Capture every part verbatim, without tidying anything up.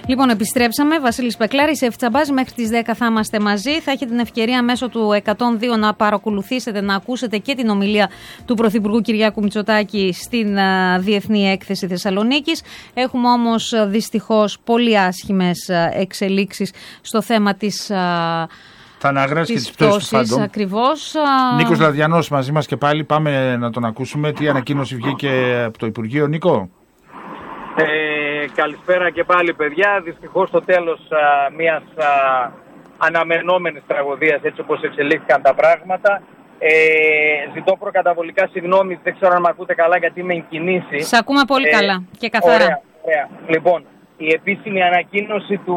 Λοιπόν, επιστρέψαμε. Βασίλης Πεκλάρης, Εφη Τσαμπάζη, μέχρι τις δέκα θα είμαστε μαζί. Θα έχετε την ευκαιρία μέσω του εκατόν δύο να παρακολουθήσετε, να ακούσετε και την ομιλία του Πρωθυπουργού Κυριάκου Μητσοτάκη στην uh, Διεθνή Έκθεση Θεσσαλονίκης. Έχουμε όμως uh, δυστυχώς πολύ άσχημες uh, εξελίξεις στο θέμα της. Uh, Θα αναγράψει και τις πτώσεις του Φάντομ. Ακριβώς. Νίκος Λαδιανός μαζί μας και πάλι. Πάμε να τον ακούσουμε. Τι ανακοίνωση βγήκε από το Υπουργείο, Νίκο? Ε, καλησπέρα και πάλι, παιδιά. Δυστυχώς στο τέλος α, μιας α, αναμενόμενης τραγωδίας, έτσι όπως εξελίχθηκαν τα πράγματα. Ε, ζητώ προκαταβολικά συγγνώμη, δεν ξέρω αν με ακούτε καλά γιατί είμαι εν κινήσει. Σ' ακούμε πολύ ε, καλά και καθαρά. Ωραία, ωραία. Λοιπόν, η επίσημη ανακοίνωση του,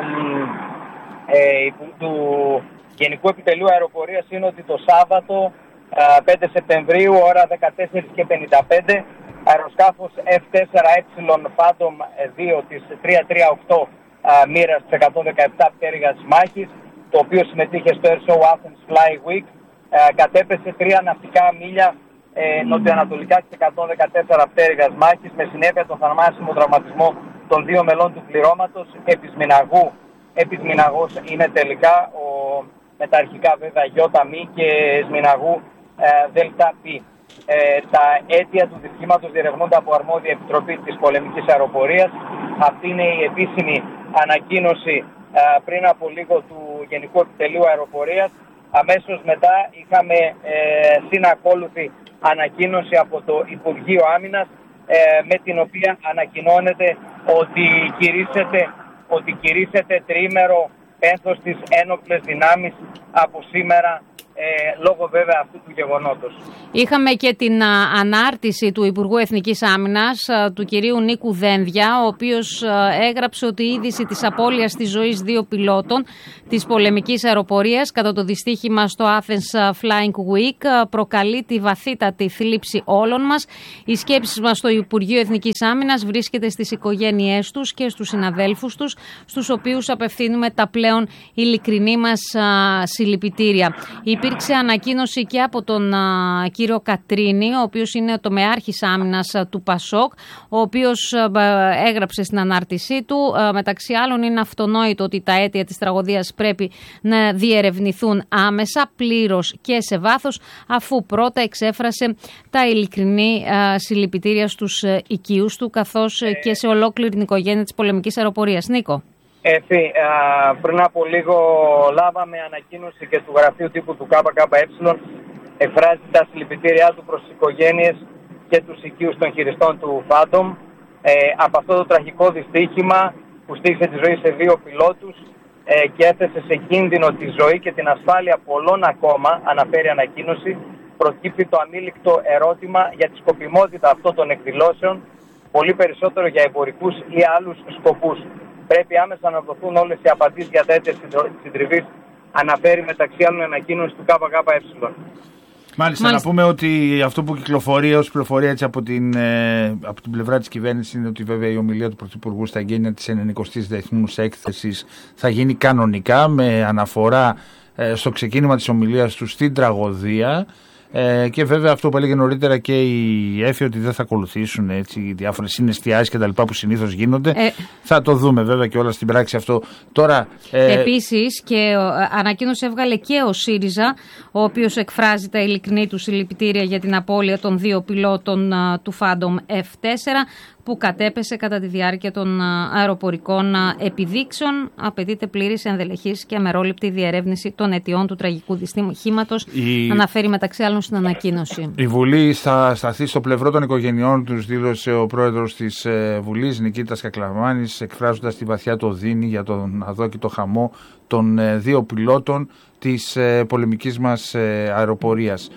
ε, του Γενικού Επιτελείου Αεροπορίας είναι ότι το Σάββατο α, πέντε Σεπτεμβρίου, ώρα δεκατέσσερις και πενήντα πέντε, αεροσκάφος εφ τέσσερα ε Phantom δύο της τριακόσια τριάντα οκτώ μοίρας της εκατόν δεκαεπτά πτέρυγας μάχης, το οποίο συμμετείχε στο Air Show Athens Fly Week, ε, κατέπεσε τρία ναυτικά μίλια ε, νοτιοανατολικά της εκατόν δεκατέσσερα πτέρυγας μάχης, με συνέπεια τον θανάσιμο τραυματισμό των δύο μελών του πληρώματος. Επισμηναγού, επισμηναγός είναι τελικά ο, με τα αρχικά βέβαια Ιώτα Μη και Σμηναγού ε, Δελτα Πι. Ε, τα αίτια του δυστυχήματος διερευνούνται από αρμόδια επιτροπή της πολεμικής αεροπορίας. Αυτή είναι η επίσημη ανακοίνωση ε, πριν από λίγο του Γενικού Επιτελείου Αεροπορίας. Αμέσως μετά είχαμε ε, συνακόλουθη ανακοίνωση από το Υπουργείο Άμυνας, ε, με την οποία ανακοινώνεται ότι κηρύσσεται, ότι κηρύσσεται τριήμερο πένθος στις ένοπλες δυνάμεις από σήμερα, Ε, λόγω βέβαια αυτού του γεγονότος. Είχαμε και την α, ανάρτηση του Υπουργού Εθνικής Άμυνας, α, του κυρίου Νίκου Δένδια, ο οποίος α, έγραψε ότι η είδηση της απώλειας της ζωής δύο πιλότων της πολεμικής αεροπορίας κατά το δυστύχημα στο Athens Flying Week α, προκαλεί τη βαθύτατη θλίψη όλων μας. Η σκέψη μας στο Υπουργείο Εθνικής Άμυνας βρίσκεται στις οικογένειές τους και στους συναδέλφους τους, στους οποίους απευθύνουμε τα πλέον ειλικρινή μας α, συλληπιτήρια. Υπήρξε ανακοίνωση και από τον α, κύριο Κατρίνη, ο οποίος είναι ο τομεάρχης άμυνας α, του Πασόκ, ο οποίος α, έγραψε στην ανάρτησή του. Α, μεταξύ άλλων, είναι αυτονόητο ότι τα αίτια της τραγωδίας πρέπει να διερευνηθούν άμεσα, πλήρως και σε βάθος, αφού πρώτα εξέφρασε τα ειλικρινή α, συλληπιτήρια στους α, οικείους του, καθώς ε. και σε ολόκληρη την οικογένεια της πολεμικής αεροπορίας. Νίκο. Εφη, α, πριν από λίγο λάβαμε ανακοίνωση και του γραφείου τύπου του ΚΚΕ, εκφράζει τα συλληπιτήριά του προς τις οικογένειες και τους οικείους των χειριστών του Phantom ε, από αυτό το τραγικό δυστύχημα που στήχησε τη ζωή σε δύο πιλότους ε, και έθεσε σε κίνδυνο τη ζωή και την ασφάλεια πολλών ακόμα, αναφέρει ανακοίνωση. Προκύπτει το αμήλικτο ερώτημα για τη σκοπιμότητα αυτών των εκδηλώσεων, πολύ περισσότερο για εμπορικούς ή άλλους σκοπούς. Πρέπει άμεσα να δοθούν όλες οι απαντήσεις για τα αίτια της συντριβής, αναφέρει μεταξύ άλλων ανακοίνωση του ΚΚΕ. Μάλιστα, Μάλιστα, να πούμε ότι αυτό που κυκλοφορεί ως πληροφορία έτσι από την, ε, από την πλευρά της κυβέρνησης είναι ότι βέβαια η ομιλία του Πρωθυπουργού στα εγγένεια της ενενηκοστής Διεθνούς Έκθεσης θα γίνει κανονικά, με αναφορά ε, στο ξεκίνημα της ομιλίας του στην τραγωδία. Ε, και βέβαια αυτό που έλεγε νωρίτερα και η Εφη, ότι δεν θα ακολουθήσουν έτσι διάφορες συναισθιάσεις και τα λοιπά που συνήθως γίνονται. Ε, θα το δούμε βέβαια και όλα στην πράξη αυτό. Τώρα, ε, επίσης, και ανακοίνωση έβγαλε και ο ΣΥΡΙΖΑ, ο οποίος εκφράζει τα ειλικρινή του συλληπιτήρια για την απώλεια των δύο πιλότων uh, του Phantom εφ τέσσερα, που κατέπεσε κατά τη διάρκεια των αεροπορικών επιδείξεων. Απαιτείται πλήρης, ενδελεχής και αμερόληπτη διερεύνηση των αιτιών του τραγικού δυστυχήματος, η... αναφέρει μεταξύ άλλων στην ανακοίνωση. Η Βουλή θα σταθεί στο πλευρό των οικογενειών τους, δήλωσε ο πρόεδρος της Βουλής, Νικήτας Κακλαμάνης, εκφράζοντας τη βαθιά του οδύνη για τον αδόκητο χαμό των δύο πιλότων της ε, πολεμικής μας ε, αεροπορίας.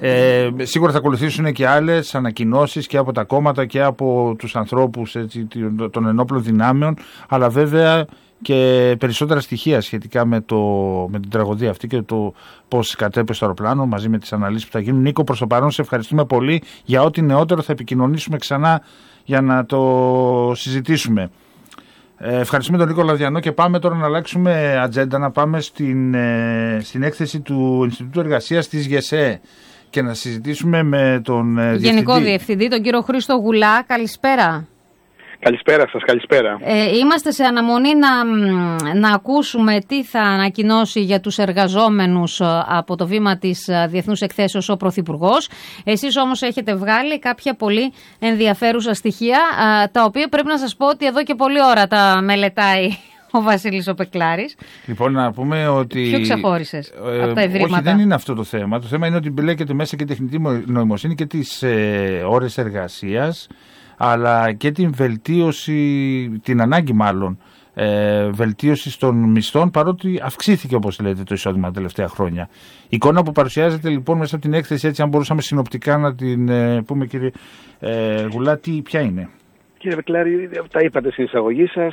Ε, σίγουρα θα ακολουθήσουν και άλλες ανακοινώσεις και από τα κόμματα και από τους ανθρώπους έτσι, των ενόπλων δυνάμεων, αλλά βέβαια και περισσότερα στοιχεία σχετικά με, το, με την τραγωδία αυτή και το πώς κατέπεσε το αεροπλάνο, μαζί με τις αναλύσεις που θα γίνουν. Νίκο, προς το παρόν σε ευχαριστούμε πολύ. Για ό,τι νεότερο θα επικοινωνήσουμε ξανά για να το συζητήσουμε. Ε, ευχαριστούμε τον Νίκο Λαδιανό και πάμε τώρα να αλλάξουμε ατζέντα, να πάμε στην, ε, στην έκθεση του Ινστιτούτου Εργασίας της ΓΕΣΕ και να συζητήσουμε με τον ε, Γενικό Διευθυντή, Διευθυντή, τον κύριο Χρήστο Γουλά. Καλησπέρα. Καλησπέρα σας, καλησπέρα. Ε, είμαστε σε αναμονή να, να ακούσουμε τι θα ανακοινώσει για τους εργαζόμενους από το βήμα της Διεθνούς Εκθέσεως ο Πρωθυπουργός. Εσείς όμως έχετε βγάλει κάποια πολύ ενδιαφέρουσα στοιχεία, τα οποία πρέπει να σας πω ότι εδώ και πολλή ώρα τα μελετάει ο Βασίλης ο Πεκλάρης. Λοιπόν, να πούμε ότι. Ποιο ξεχώρισες ε, από τα ευρήματα? Όχι, δεν είναι αυτό το θέμα. Το θέμα είναι ότι μπλέκεται μέσα και τεχνητή νοημοσύνη και τις ε, ώρες εργασίας, αλλά και την βελτίωση, την ανάγκη μάλλον, ε, βελτίωση των μισθών, παρότι αυξήθηκε, όπως λέτε, το εισόδημα τα τελευταία χρόνια. Η εικόνα που παρουσιάζεται λοιπόν μέσα από την έκθεση, έτσι αν μπορούσαμε συνοπτικά να την ε, πούμε, κύριε ε, Γουλά, τι, ποια είναι? Κύριε Πεκλάρη, τα είπατε στην εισαγωγή σας.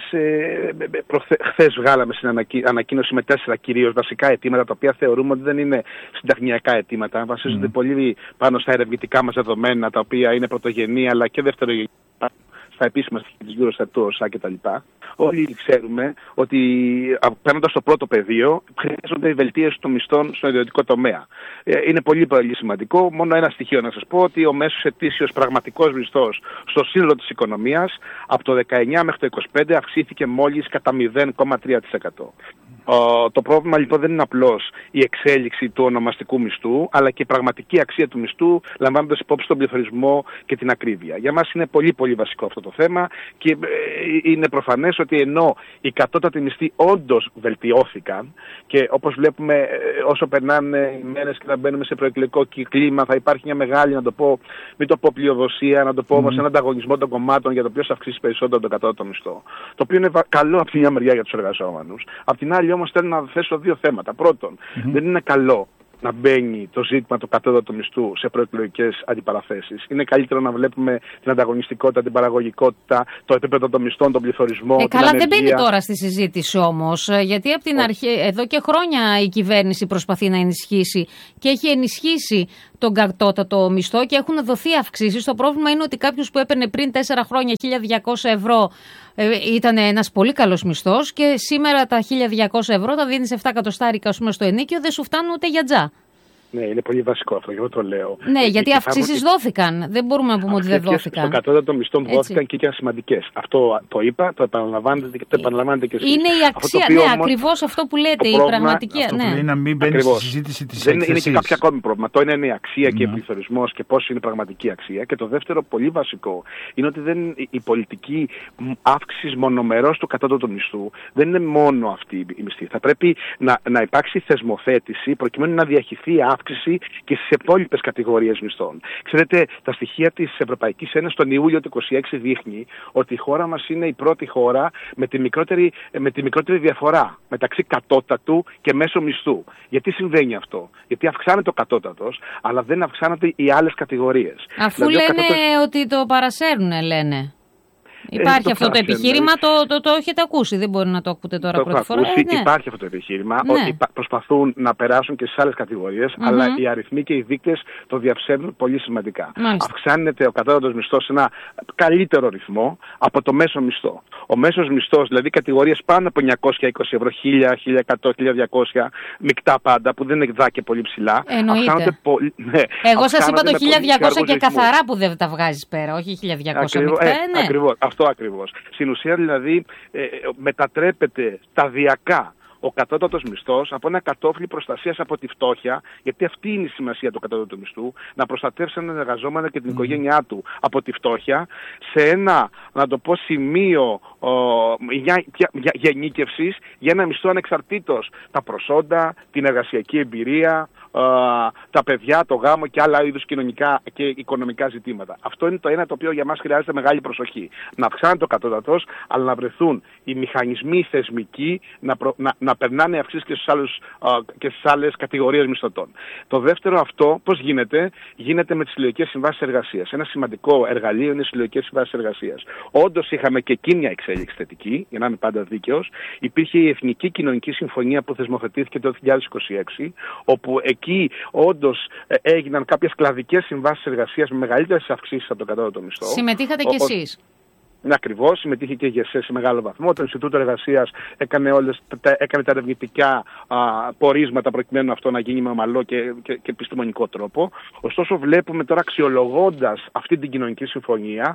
Χθες βγάλαμε στην ανακοίνωση με τέσσερα κυρίως βασικά αιτήματα, τα οποία θεωρούμε ότι δεν είναι συνταγματικά αιτήματα. Βασίζονται mm. πολύ πάνω στα ερευνητικά μας δεδομένα, τα οποία είναι πρωτογενή αλλά και δευτερογενή στα επίσημα στοιχεία της Eurostat, του ΟΣΑ κτλ. Όλοι ξέρουμε ότι παίρνοντας το πρώτο πεδίο, χρειάζονται η βελτίωση των μισθών στον ιδιωτικό τομέα. Είναι πολύ πολύ σημαντικό. Μόνο ένα στοιχείο να σας πω, ότι ο μέσος ετήσιος πραγματικός μισθός στο σύνολο της οικονομίας από το δεκαεννιά μέχρι το είκοσι πέντε αυξήθηκε μόλις κατά μηδέν κόμμα τρία τοις εκατό. Uh, το πρόβλημα λοιπόν δεν είναι απλώς η εξέλιξη του ονομαστικού μισθού, αλλά και η πραγματική αξία του μισθού, λαμβάνοντας υπόψη τον πληθωρισμό και την ακρίβεια. Για μας είναι πολύ πολύ βασικό αυτό το θέμα και ε, είναι προφανές ότι ενώ οι κατώτατοι μισθοί όντως βελτιώθηκαν και όπως βλέπουμε ε, όσο περνάνε οι μέρες και θα μπαίνουμε σε προεκλογικό κλίμα, θα υπάρχει μια μεγάλη, να το πω, μην το πω πλειοδοσία, να το πω όμως mm. έναν ανταγωνισμό των κομμάτων για το ποιος θα αυξήσει περισσότερο τον κατώτατο μισθό. Το οποίο είναι καλό από τη μια μεριά για τους εργαζόμενους. Απ' την άλλη όμως θέλω να θέσω δύο θέματα. Πρώτον, mm-hmm. δεν είναι καλό να μπαίνει το ζήτημα του κατώτατου μισθού σε προεκλογικές αντιπαραθέσεις. Είναι καλύτερο να βλέπουμε την ανταγωνιστικότητα, την παραγωγικότητα, το επίπεδο των μισθών, τον πληθωρισμό. Ε, καλά, ανεργία. Δεν μπαίνει τώρα στη συζήτηση όμως. Γιατί από την αρχή, εδώ και χρόνια η κυβέρνηση προσπαθεί να ενισχύσει και έχει ενισχύσει τον κατώτατο μισθό και έχουν δοθεί αυξήσεις. Το πρόβλημα είναι ότι κάποιος που έπαιρνε πριν τέσσερα χρόνια χίλια διακόσια ευρώ ε, ήταν ένας πολύ καλός μισθός και σήμερα τα χίλια διακόσια ευρώ τα δίνεις επτά εκατοστάρικα στο ενίκιο, δεν σου φτάνουν ούτε για τζά. Ναι, είναι πολύ βασικό αυτό, εγώ το λέω. Ναι, γιατί αυξήσεις θα... δόθηκαν. Δεν μπορούμε να πούμε ότι δεν δόθηκαν. Στο κατώτατο μισθό δόθηκαν και ήταν σημαντικές. Αυτό το είπα, το επαναλαμβάνετε και το επαναλαμβάνετε και εσείς. Είναι η αξία, ναι, όμως, ακριβώς αυτό που λέτε, η πραγματική. Αυτό ναι. που λέει να μην μπαίνει στη συζήτηση της δεν έκθεσης. Είναι και κάποιο ακόμη πρόβλημα. Το ένα είναι η αξία mm. και ο πληθωρισμός και πώς είναι η πραγματική αξία. Και το δεύτερο, πολύ βασικό, είναι ότι δεν, η πολιτική αύξηση μονομερός του κατώτατου μισθού δεν είναι μόνο αυτή η μισθή. Θα πρέπει να, να υπάρξει θεσμοθέτηση προκειμένου να διαχυθεί η αύξηση και στις υπόλοιπες κατηγορίες μισθών. Ξέρετε, τα στοιχεία της Ευρωπαϊκής Ένωσης τον Ιούλιο του είκοσι έξι δείχνει ότι η χώρα μας είναι η πρώτη χώρα με τη μικρότερη, με τη μικρότερη διαφορά μεταξύ κατώτατου και μέσου μισθού. Γιατί συμβαίνει αυτό? Γιατί αυξάνεται ο κατώτατος, αλλά δεν αυξάνονται οι άλλες κατηγορίες. Αφού δηλαδή, λένε κατώτατος... ότι το παρασέρνουν, λένε. Υπάρχει ε, το αυτό το επιχείρημα, το, το, το έχετε ακούσει, δεν μπορεί να το ακούτε τώρα το πρώτη φορά. Ακούσει, ε, ναι. Υπάρχει αυτό το επιχείρημα, ναι. ότι προσπαθούν να περάσουν και στις άλλες κατηγορίες, mm-hmm. αλλά οι αριθμοί και οι δείκτες το διαψεύδουν πολύ σημαντικά. Μάλιστα. Αυξάνεται ο κατώτατος μισθός σε ένα καλύτερο ρυθμό από το μέσο μισθό. Ο μέσος μισθός, δηλαδή κατηγορίες πάνω από εννιακόσια είκοσι ευρώ, χίλια, χίλια εκατό, χίλια διακόσια, μεικτά πάντα, που δεν είναι δά και πολύ ψηλά. Εννοείται. Πολύ, ναι, Εγώ σας είπα το χίλια διακόσια και καθαρά που δεν τα βγάζεις πέρα, όχι χίλια διακόσια μεικτά. Ε, ναι. Ακριβώς. Αυτό ακριβώς. Στην ουσία δηλαδή ε, μετατρέπεται σταδιακά ο κατώτατος μισθός από ένα κατόφλι προστασίας από τη φτώχεια, γιατί αυτή είναι η σημασία του κατώτατου μισθού, να προστατεύσει έναν εργαζόμενο και την mm. οικογένειά του από τη φτώχεια, σε ένα, να το πω, σημείο γενίκευσης για ένα μισθό ανεξαρτήτως τα προσόντα, την εργασιακή εμπειρία, Uh, τα παιδιά, το γάμο και άλλα είδους κοινωνικά και οικονομικά ζητήματα. Αυτό είναι το ένα το οποίο για μας χρειάζεται μεγάλη προσοχή. Να αυξάνεται το κατώτατος, αλλά να βρεθούν οι μηχανισμοί θεσμικοί να, προ, να, να περνάνε αυξήσεις και στις άλλες, uh, και στις άλλες κατηγορίες μισθωτών. Το δεύτερο αυτό πώς γίνεται? Γίνεται με τις συλλογικές συμβάσεις εργασίας. Ένα σημαντικό εργαλείο είναι οι συλλογικές συμβάσεις εργασίας. Όντως είχαμε και εκεί μια εξέλιξη θετική, για να είμαι πάντα δίκαιος. Υπήρχε η Εθνική Κοινωνική Συμφωνία που θεσμοθετήθηκε το δύο χιλιάδες είκοσι έξι, όπου εκεί όντως έγιναν κάποιες κλαδικές συμβάσεις εργασίας με μεγαλύτερες αυξήσεις από τον κατώτατο μισθό. Συμμετείχατε κι εσείς. Ναι, ακριβώς. Συμμετείχε και η ΓΕΣΕ σε μεγάλο βαθμό. Το Ινστιτούτο Εργασίας έκανε, όλες, τα, έκανε τα ερευνητικά α, πορίσματα προκειμένου αυτό να γίνει με ομαλό και, και, και επιστημονικό τρόπο. Ωστόσο, βλέπουμε τώρα, αξιολογώντας αυτή την κοινωνική συμφωνία,